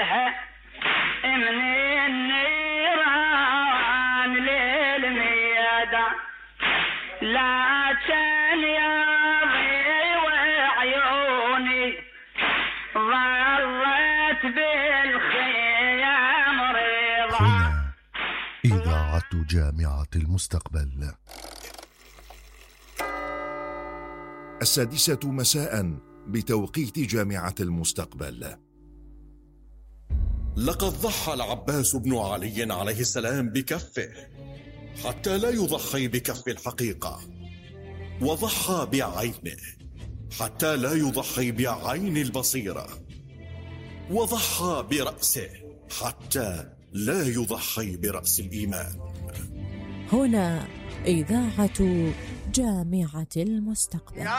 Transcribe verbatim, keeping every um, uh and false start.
بها من النيران للميادة، لكن يا ضي عيوني ظلت بالخيام رضا. هنا إذاعة جامعة المستقبل. السادسة مساء بتوقيت جامعة المستقبل. لقد ضحى العباس بن علي عليه السلام بكفه حتى لا يضحي بكف الحقيقة، وضحى بعينه حتى لا يضحي بعين البصيرة، وضحى برأسه حتى لا يضحي برأس الإيمان. هنا إذاعة جامعة المستقبل.